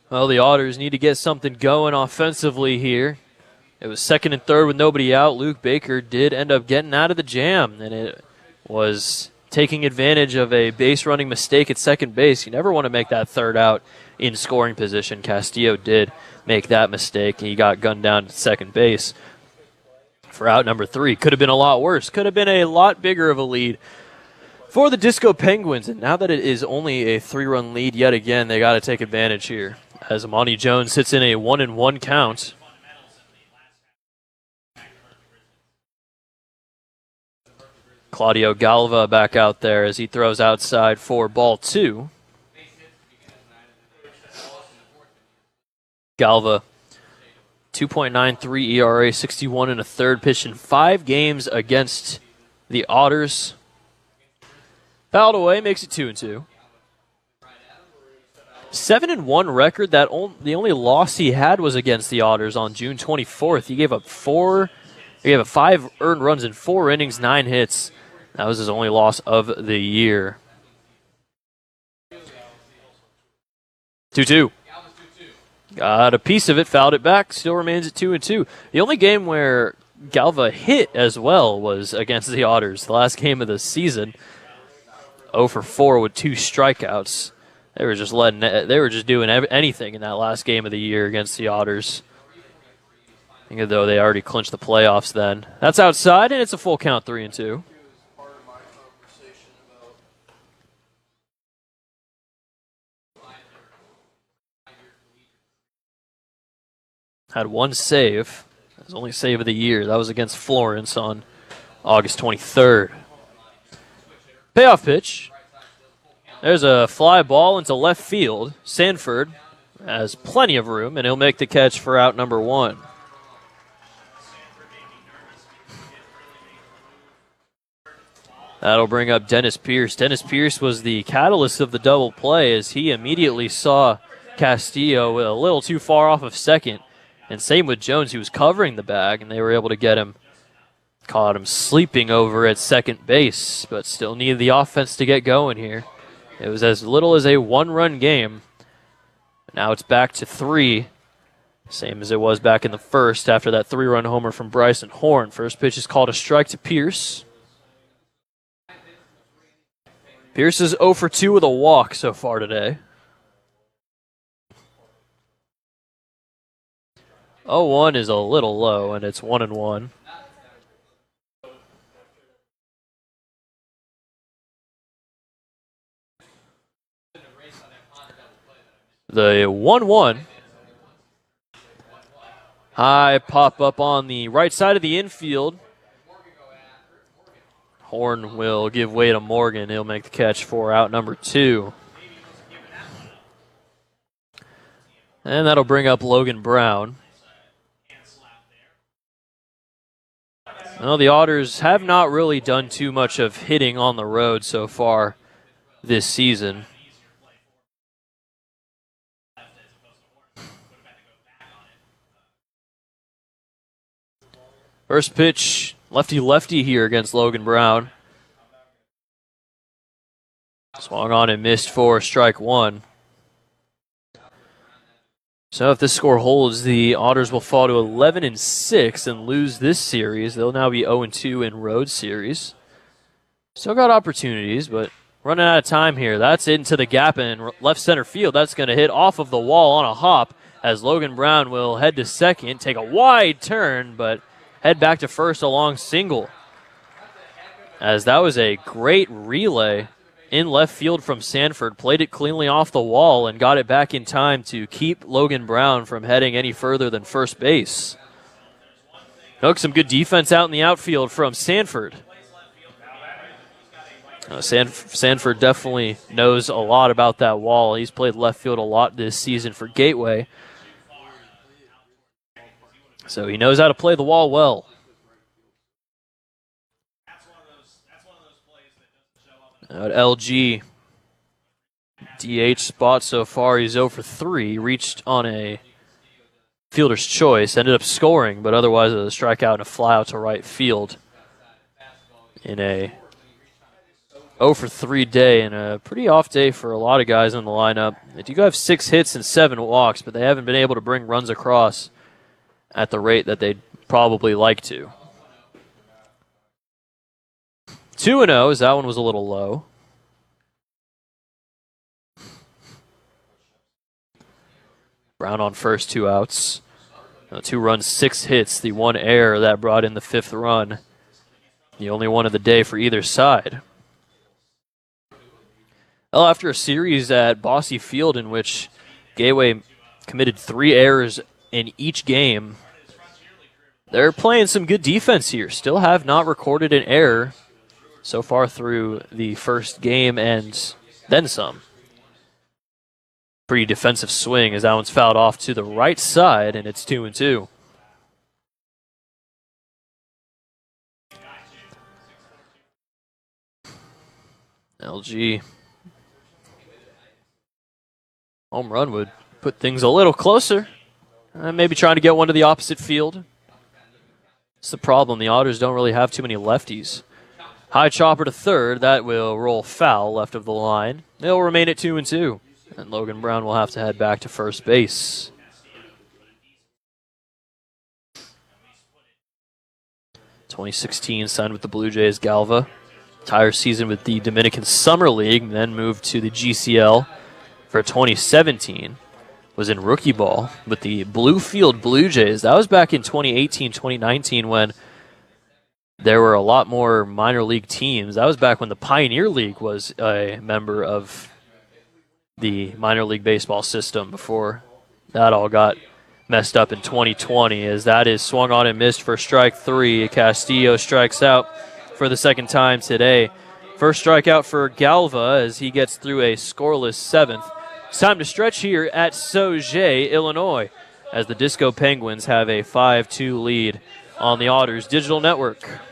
Well, the Otters need to get something going offensively here. It was second and third with nobody out. Luke Baker did end up getting out of the jam, and it was taking advantage of a base running mistake at second base. You never want to make that third out in scoring position. Castillo did make that mistake. He got gunned down to second base for out number 3. Could have been a lot worse. Could have been a lot bigger of a lead for the Disco Penguins. And now that it is only a 3-run lead yet again, they got to take advantage here. As Amani Jones sits in a 1-1 count. Claudio Galva back out there as he throws outside for ball 2. Galva, 2.93 ERA, 61 and a third, pitched in 5 games against the Otters. Fouled away, makes it 2-2. 7-1 record. The only loss he had was against the Otters on June 24th. He gave up 5 earned runs in 4 innings, 9 hits. That was his only loss of the year. 2-2. Got a piece of it, fouled it back, still remains at 2-2. The only game where Galva hit as well was against the Otters, the last game of the season. 0 for 4 with 2 strikeouts. They were just doing anything in that last game of the year against the Otters. Even though they already clinched the playoffs then. That's outside, and it's a full count, 3-2. Had 1 save. That was the only save of the year. That was against Florence on August 23rd. Payoff pitch. There's a fly ball into left field. Sanford has plenty of room, and he'll make the catch for out number 1. That'll bring up Dennis Pierce. Dennis Pierce was the catalyst of the double play as he immediately saw Castillo a little too far off of second. And same with Jones, he was covering the bag, and they were able to get him, caught him sleeping over at second base, but still needed the offense to get going here. It was as little as a 1-run game. Now it's back to 3, same as it was back in the first after that 3-run homer from Bryson Horn. First pitch is called a strike to Pierce. Pierce is 0 for 2 with a walk so far today. 0-1 is a little low, and it's 1-1. The 1-1. High pop up on the right side of the infield. Horn will give way to Morgan. He'll make the catch for out number 2. And that'll bring up Logan Brown. Well, the Otters have not really done too much of hitting on the road so far this season. First pitch, lefty-lefty here against Logan Brown. Swung on and missed for strike 1. So if this score holds, the Otters will fall to 11-6 and lose this series. They'll now be 0-2 in road series. Still got opportunities, but running out of time here. That's into the gap in left center field. That's going to hit off of the wall on a hop as Logan Brown will head to second, take a wide turn, but head back to first along single. As that was a great relay in left field from Sanford. Played it cleanly off the wall and got it back in time to keep Logan Brown from heading any further than first base. Look, some good defense out in the outfield from Sanford. Sanford definitely knows a lot about that wall. He's played left field a lot this season for Gateway. So he knows how to play the wall well. At LG DH spot so far, he's 0 for 3. Reached on a fielder's choice, ended up scoring, but otherwise a strikeout and a fly out to right field in a 0 for 3 day and a pretty off day for a lot of guys in the lineup. They do have 6 hits and 7 walks, but they haven't been able to bring runs across at the rate that they'd probably like to. 2-0, as that one was a little low. Brown on first, 2 outs. 2 runs, 6 hits. The 1 error that brought in the 5th run. The only one of the day for either side. Well, after a series at Bosse Field in which Gateway committed 3 errors in each game, they're playing some good defense here. Still have not recorded an error so far through the first game and then some. Pretty defensive swing as that one's fouled off to the right side, and it's 2-2. LG home run would put things a little closer. Maybe trying to get one to the opposite field. It's the problem. The Otters don't really have too many lefties. High chopper to third. That will roll foul left of the line. They'll remain at 2-2. And Logan Brown will have to head back to first base. (2016) signed with the Blue Jays, Galva. Entire season with the Dominican Summer League, then moved to the GCL for 2017. Was in rookie ball with the Bluefield Blue Jays. That was back in 2018, 2019 when there were a lot more minor league teams. That was back when the Pioneer League was a member of the minor league baseball system before that all got messed up in 2020, as that is swung on and missed for strike 3. Castillo strikes out for the second time today. First strikeout for Galva as he gets through a scoreless 7th. It's time to stretch here at Sauget, Illinois, as the Disco Penguins have a 5-2 lead on the Otters Digital Network.